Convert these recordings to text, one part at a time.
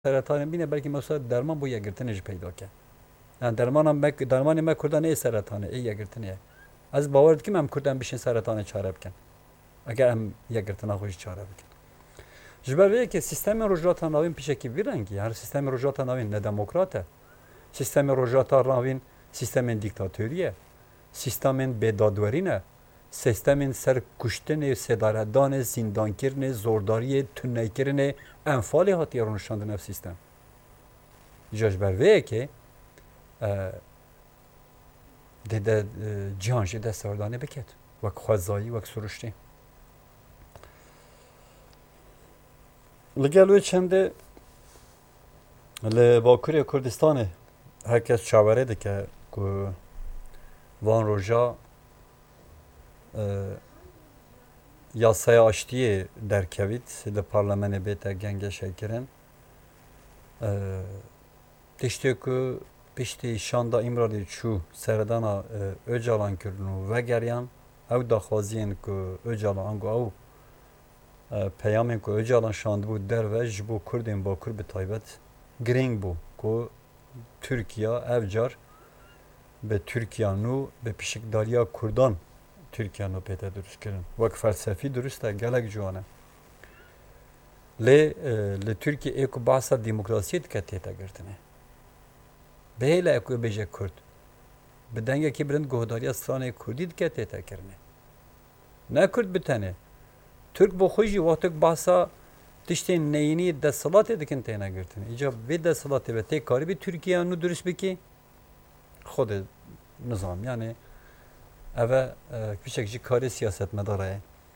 سرطان بینه بلکه مثلا درمان بو یگرتنش پیدا که yani درمان ما کردن ای سرطانه ای یگرتنیه از باور دکیم هم کردن بشین سرطان چاره بکن اگر هم یگرتنا خوش چاره بکن جبر که سیستم رجعات ناوین پیش کی ویرنگی هر سیستم رجعات ناوین نه دموکراته سیستم رجعات ناوین سیستم دیکتاتوریه سیستم بدادورینه سیستم سر کشتن سدارتدان زندان کردن زورداری تنهی کردن انفال هاتی رونشاندن اف سیستم جبر که ده جهانجی دستاردانه بکت وک خوازایی وک سروشتی لگلوی چنده لباکوری کردستانه herkes çavere dike ku van roja yasaya açtığı derkevit de parlamene bete genge şekirin tişte ku pişti şanda imrali çu serdana öcalan kürnü ve geryan ev da xaziyen ku öcalan angu ev peyamen ku öcalan şandı bu derve jibo kurdin bakur bi taybet giring bu ku Türkiye evcar به ترکیه نو به پیشکداریا کردان ترکیه نو پیدا درست کردن وک فلسفی درسته گلک جوانه لی ترکیه ایکو بحثا دموکراسی دکتی تا گرتنه به هیله ایکو بیجه کرد به دنگه که برند گهداریا سرانه کردی دکتی تا کرنه نه کرد بتنه ترک با خوشی وقتک بحثا تشتی نینی دستالات دکن تینا گرتنه ایجا به دستالات به تی کاری بی ترکیه نو درست بکی خود نظام yani eve küçükçe kare siyaset medaraya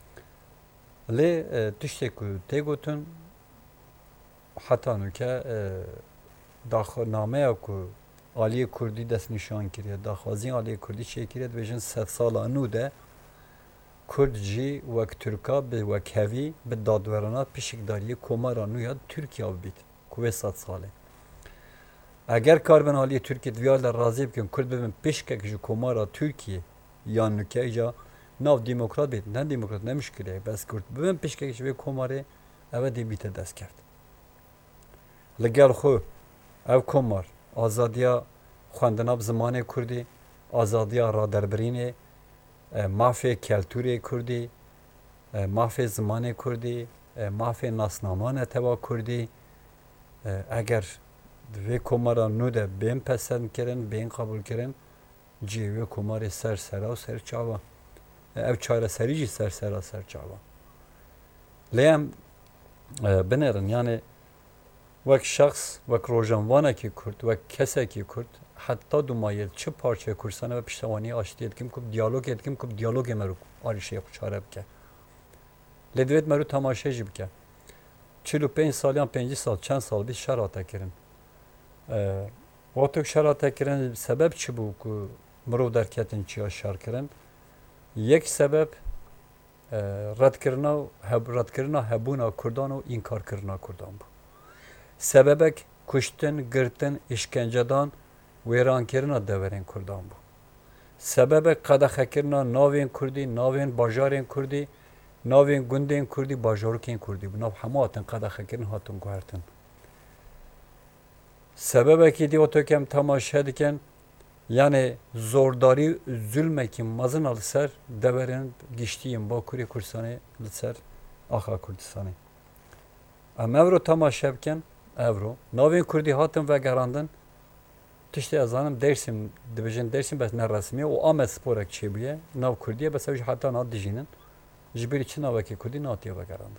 le tişteku tegotun hatta nuke daxname ku Ali Kurdi dest nişan kiriye daxwazin Ali Kurdi şey kiriye dvejin 100 sala nû de Kurdci vek Türka bi vek hevi bi dadverana pişikdariye komara nû ya Türkiye bit ku ve 100 sale اگر کار بن حالی ترکیه دیال راضی بکن کرد ببین پیش که جو کمارا ترکیه یا نکه ایجا ناو دموکرات بید نه دموکرات نمیشکله بس کرد ببین پیش که جو کماره اوه دی بیت دست کرد لگل خو او کمار آزادیا خواندناب زمان کردی آزادیا را دربرینه مافی کلتوری کردی مافی زمان کردی مافی ناسنامان تبا کردی اگر ve komara nû de bên pesend kirin, bên kabul kirin cîvê komarê ser sera ser çava. Ev çareserî jî ser sera ser çava. Lê em binerin yani vek şahs, vek rojanvanekî Kurd, vek kesekî Kurd heta dumayê çi parçe kursana ve piştevanî aştî etkim ku diyalog etkim ku diyalogê merû arîşê çare bike. Lê divêt merû temaşe jî bike. 45 saliyan 5 sal çend sal bir şer hate kirin. وقتی شرایط کردن سبب چی بود که مرو درکتن چی اشار کردن یک سبب رد کردن هبونا کردان و انکار کردن کردان بود سببک کشتن گرتن اشکنجهدان ویران کردن دورین کردان بود سبب قدخ کردن ناوین کردی ناوین باجارین کردی ناوین گندین کردی باجارکین کردی بود ناو هماتن قدخ کردن هاتون گوهرتن Sebebe ki diyor tökem tamaşa diken yani zordari zulmekin mazın alser deverin geçtiğim Bakuri Kursanı alser Axa Kurdistanı. Am evro tamaşa biken evro navin Kurdi hatın ve garandın tişte azanım Dersim dibijin Dersim bes ne resmi o Ahmet Sporek çebiye nav Kurdiye bes ev hatta nad dijinin jibir için avaki Kurdi natiye ve garandın.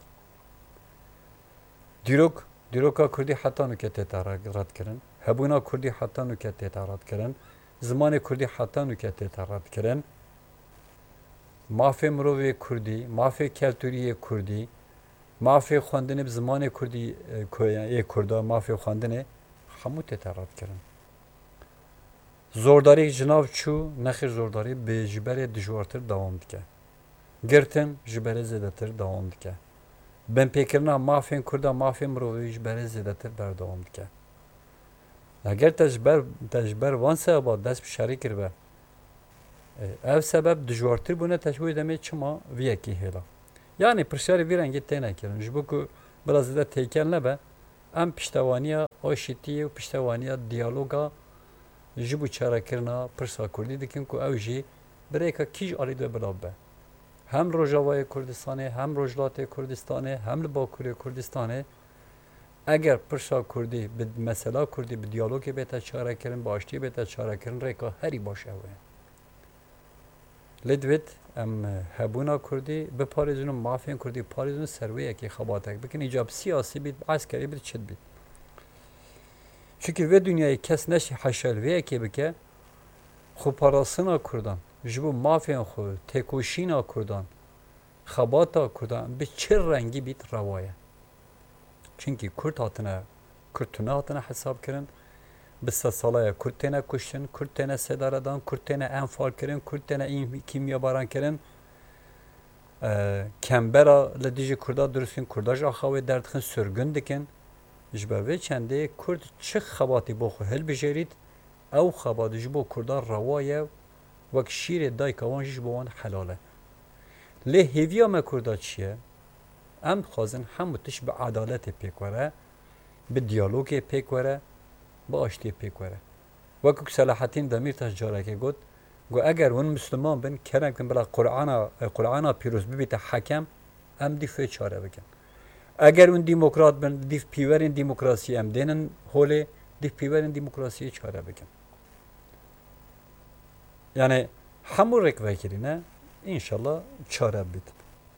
دیروکا کردی حتی نکته رد کردن هبونا کردی حتی نکته رد کردن زمان کردی حتی نکته رد کردن مافی مروی کردی مافی کلتوری کردی مافی خواندن زمان کردی کردا مافی خواندن همو ته رد کردن زورداری جناب چو نخیر زورداری به جبر دجوارتر دوام دکه گرتن جبر زدتر دوام دکه ben pekirna mafin kurda mafin mroviş bere zedetir berdawam dike. Eğer tejber van sebeba dest bi şerî kirbe. Ev sebep dijwartir bune teşbih demê çima viyekî hêla. Yani pirsiyarê vî rengê têne kirin. Ji bo ku biraz zêde têkel nebe ام پشتوانیا آشتی و پشتوانیا دیالوگا جبو چاره کرنا پرسا کردی دکن که او جی برای که کیج آلید و بلابه هم روجاوای کردستانه هم روجلات کردستانه هم لباکوری کردستانه اگر پرسا کردی به مسئله کردی به دیالوگی بیتا چاره کرن با آشتی بیتا چاره کرن ریکا هری باشه اوه لدوید ام هبونا کردی به پاریزون مافین کردی پاریزون سرویه که خباتک بکن ایجاب سیاسی بید عسکری بید چد بید چونکه و دنیای کس نشی حشلویه که بکه خو پاراسنا کردن جبو مافین خود تکوشینا کردن خباتا کردن به چه رنگی بید روایه چونکه کرد هاتنه حساب کرن به سالای کردتنه کشتن کردتنه صداردان کردتنه انفال کرن کردتنه این کیمیا باران کرن کمبرا لدیج کردا درستین کرداج آخواه دردخن سرگن دکن جبه چنده کرد چه خباتی بخو هل بجرید او خباتش بو کردا روایه وک شیر دای کوانجش بوان حلاله لی هیویا ما کردا چیه؟ ام خوازن هموتش به عدالت پیکوره به دیالوگ پیکوره با آشتی پیکوره وکو صلاح الدین دمیرتاش جاره که گفت گو اگر اون مسلمان بن کرن کن بلا قرآن پیروز ببیت حکم ام دیفه چاره بکن اگر اون دموکرات بن دیف پیورین دموکراسی ام دینن هوله دیف پیورین دموکراسی چاره بکن یعنی همون رک وکرینه انشالله چاره بید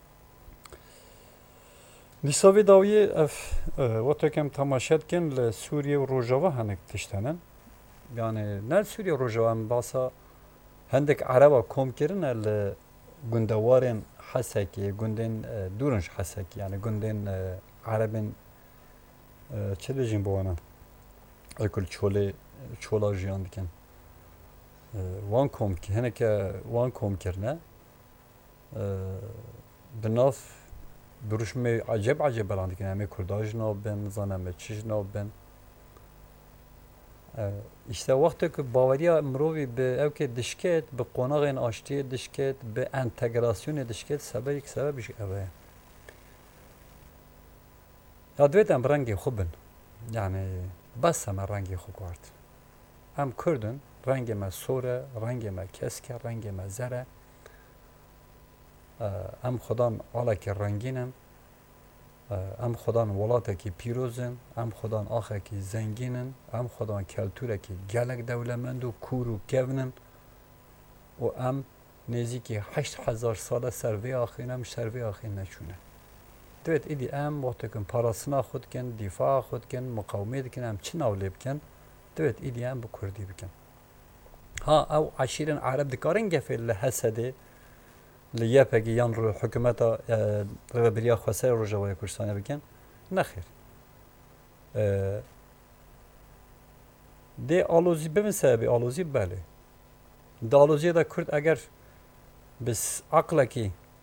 لیساوی داویه وقتی کم تماشاد کن لسوریه و روجاوا هنگ تشتنن yani ne Suriye rojavan basa hendek Araba kom kirin el gundewarên Hesekê gundên Durunj Hesekê yani gundên Arabên çi dêjin bo wana ekul çola jiyan dikin wan kom hineke wan kom kirine bi nav duruşmê aceb belan dikin em ê Kurdaj nav bin zanem ê çi nav bin işte وقتی که باوریا مروی به او که دشکت به قناغ آشتی دشکت به انتگراسیون دشکت سببش اوه یادویت هم رنگی خوبن یعنی بس هم رنگی خوب کرد هم کردن رنگ ما سوره رنگ ما کسکه رنگ ما زره هم خدان آلا که رنگینن ام خدان ولاته کی پیروزن ام خدان آخه کی زنگینن ام خدان کلتوره کی گلک دولمند و کور و گونن و ام نزدیکی 8000 ساله سروی آخینم سروی آخین نشونه دوید ایدی ام وقتی کن پاراسنا خود کن دفاع خود کن مقاومت کن ام چی ناولی بکن دوید ایدی ام بو کردی بکن ها او عشیرن عرب دکارن گفه لحسده لیه پکی یان رو حکومتا رو بریا خواسته رو جوای کردستان بکن نخیر ده آلوزی ببین سببی آلوزی بله ده آلوزی دا کرد اگر بس عقل کی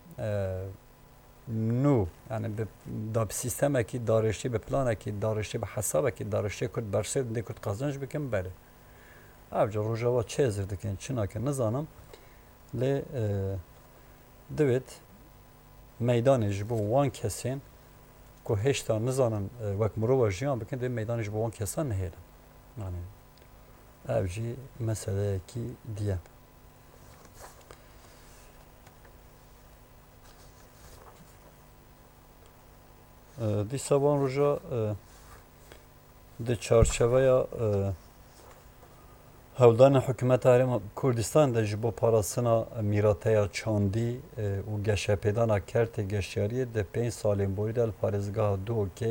نو یعنی دا سیستم کی دارشتی به پلان کی دارشتی به حساب کی دارشتی کرد برسه ده کرد قازنش بکن بله ابجا رو جوا چه زرد کن چنا کن نزانم لی دوید میدانش با وان کسین که هشتا نزانن وقت مرو جیان بکن دوید میدانش با وان کسان نهیدن یعنی اوجی مسئله کی دیه دی سابان روژا ده چارچوه یا هولدان حکومت هرم کردستان ده جبو پاراسنا میراته چاندی و گشه پیدان کرد گشتیاری ده 5 سالین بوری دل پارزگاه دو که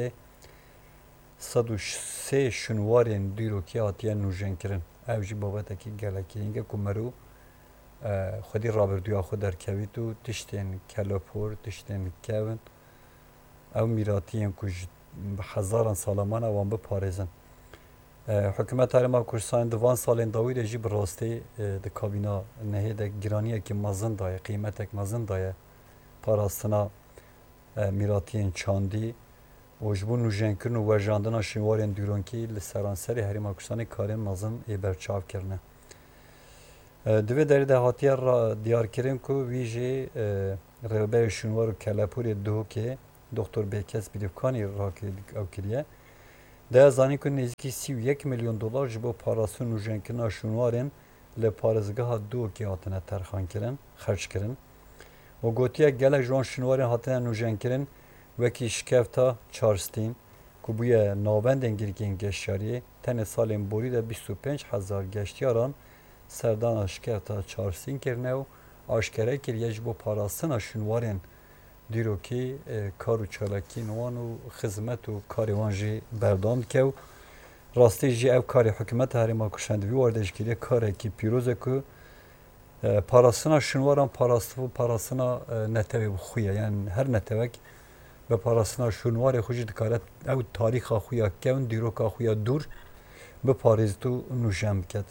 103 شنوارین دیرو که آتیه نوژن کرن اوجی بابت اکی گلکی اینگه کمرو خودی رابردویا خود در کویتو تشتین کلپور تشتین کون او میراتیین کج هزاران سالمان اوان بپارزن حکومت هرم کردستان دوان سالین داوی رژی براستی د کابینا نهی د گرانیه که مزن دایه قیمتک مزن دایه پاراستنا میراتین چاندی و جبو نوژن کرن و ورژاندنا شنوارین دیرونکی لسرانسری هرم کردستان کارین مزن ایبرچاو کرنه دوی داری ده هاتیه را دیار کرن که ویجی ربه شنوار و کلپوری دو که دکتر بیکس بیدفکانی را او کریه ده زانی که نزدیکی 31 میلیون دلار جبو پاراسون و جنکنا شنوارن لپارزگاه دو که هاتنه ترخان کرن خرج کرن و گوتیا گله جوان شنوارن هاتنه نوجن کرن وکی شکفتا چارستین که بوی ناوند انگیرگین گشتیاری تن سال بوری ده 25,000 گشتیاران سردان شکفتا چارستین کرنه و آشکره کریه جبو پاراسون شنوارن دیرو که کار و چالاکی نوان و خدمت و کاروان جی بردام که و راستی جی او کاری حکومت هریما کشندوی واردش گیری کاری که پیروزه که پاراسنا شنواران پاراسنا نتوی بخویه یعنی هر نتوک به پاراسنا شنوار خوشی دکارت او تاریخ خویا که اون دیرو که خویا دور به پاریز تو نوشم کد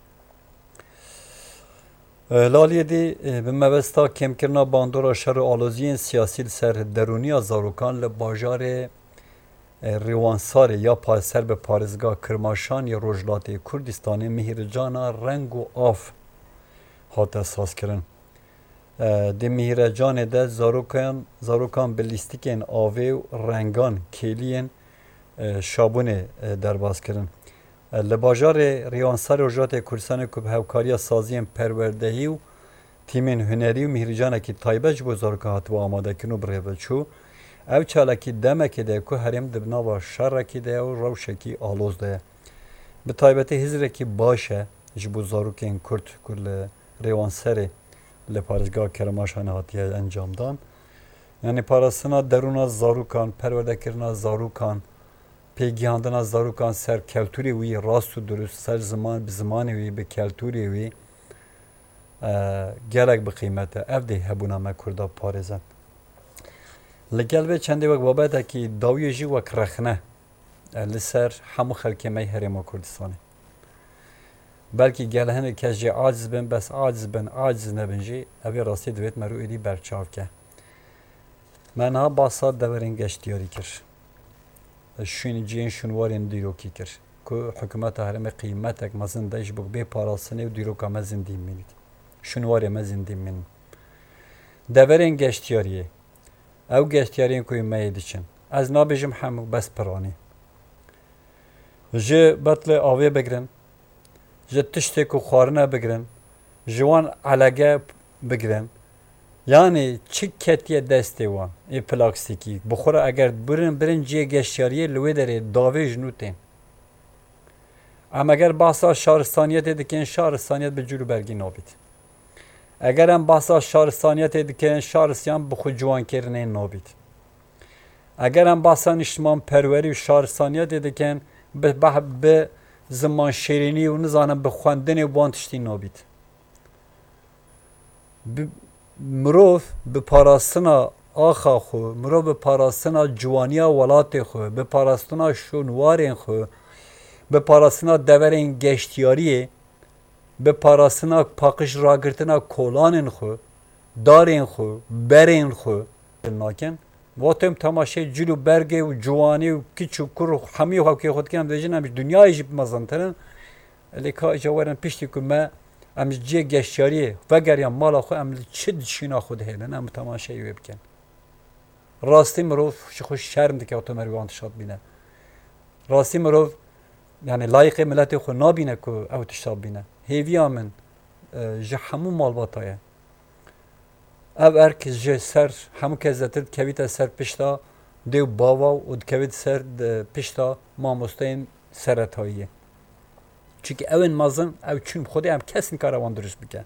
لالیه دی به مبستا کم کرنا باندورا شر و آلوزین سیاسی سر درونی زاروکان لباجار ریوانسار یا پاسر به پارزگاه کرماشان یا رجلات کردستان مهرجانا رنگ و آف هات اساس کرن دی مهرجان ده زاروکان بلیستیکین آوه و رنگان کلین شابون درباز کرن لباجار ریانسار رجلات کردستان که به هوکاری سازی پروردهی و تیمین هنری و مهرجانه که تایبه جبو زاروکان هات و آماده کنو بره چو او چالکی دمکی ده که هریم دبنا و شرکی ده و روشکی آلوز ده به تایبت هزرکی باشه جبو زاروکین کرد کل ریوانسری لپارزگاه کرماشان هاتیه انجام دان یعنی پاراسنا درون زاروکان پرورده کرنا زاروکان پیگیاندن زاروکان سر کلتوری وی راست و درست سر زمان به زمانی وی به کلتوری وی گلک به قیمته اف ده هبونا ما کرده پارزن لگل به چندی وقت بابده که داوی جی وقت رخنه لسر همو خلکی می هرما کردستانه بلکه گل هنه کجی عاجز بن بس عاجز نبن جی اوی راستی دویت مرو ایدی برچاو که من ها باساد دورین گشتیاری کر شوین جین شنوارین دیروکی کر که حکومت هرم قیمتک مزن دایش بگ بی پاراسنه و دیروکا مزن دیم منید شنواری مزن دیم من دورین گشتیاریه او گشتیارین کوی میدیچن از نابجم همو بس پرانی جه بطل آوه بگرن جه تشتی که خوارنه بگرن جوان علاقه بگرن یعنی چی کتیه دسته وان ای پلاکستیکی بخوره اگر برن جه گشتیاریه لوی داره داوه جنوتین اما اگر بحثا شهرستانیت دکن شهرستانیت به جلو برگی نابید اگر هم بحثا شهرستانیت دکن شهرستان به خود جوان کرنه نابید اگر هم بحثا اجتماع پروری و شهرستانیت دکن به زمان شیرینی و نزانم به خواندن وانتشتی نابید مروف به پاراستنا آخا خو مروف به پاراستنا جوانیا ولات خو به پاراستنا شنوارین خو به پاراستنا دورین گشتیاریه به پاراستنا پاکش راگرتنا کولانین خو دارین خو برین خو ناکن واتم تماشای جلو برگه و جوانی و کچو کرو همی و که خود کنم دیجن همیش دنیای جیب مزنترن لیکا اجاورن پیشتی که ما همیش جه گشتیاریه وگر یا مالا خو همیش چه دشینا خود هیلن هم تماشای وی بکن راستی مروف خوش شرم دی که اوتو مروان تشاد بینه راستی مروف یعنی لایق ملت خو نابینه که او تشاد بینه هیوی آمن جه همو مالباتایه او ارک جه سر همو که زترد کویت سر پشتا دیو باوا و کویت سر پشتا ماموستین سرطاییه چونکه اون مازن او چون خودی هم کسی کاروان درست بکن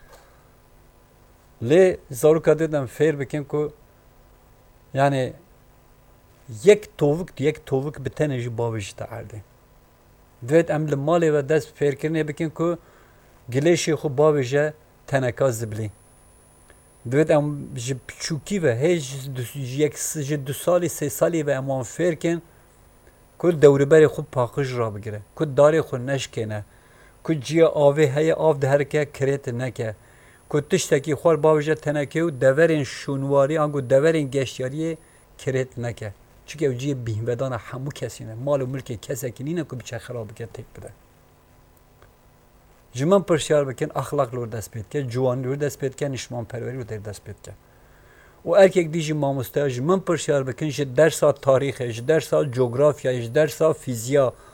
لی زارو دیدم فیر بکن که یعنی یک تووک به تنجی باوشی تعرده دوید ام لمالی و دست فیر کرنه بکن که گلیشی خو باوشه تنکا زبلی دوید ام چوکی و هیچ دو سالی سه سالی و امان فیر کن که دوری بری خود پاکش را بگیره که داری خود نشکنه که جیه آوه های آف ده هرکه کریت نکه که تشتکی خوار باوجه تنکه و دورین شونواری آنگو دورین گشتیاری کریت نکه چون که جیه بیهمدان همو کسی نه مال و ملک کسی که نینه که بچه خراب بکن تک بده جمان پرشیار بکن اخلاق لور دست بید که جوانی لور دست بید که نشمان پروری رو در دست بید که و erkek دیجی مامۆستای ji min pirşar bikin ji dersa tarîxê, ji dersa coğrafyayê, ji dersa fîziya